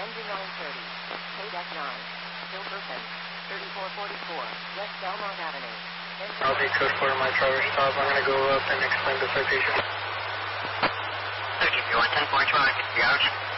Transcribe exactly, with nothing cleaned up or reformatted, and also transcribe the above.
Engine nine thirty. Kodak nine. Silverton. thirty-four forty-four. West Belmont Avenue. I'll be code for my driver stop. I'm going to go up and explain the citation. thirty-one ten point one, get the out.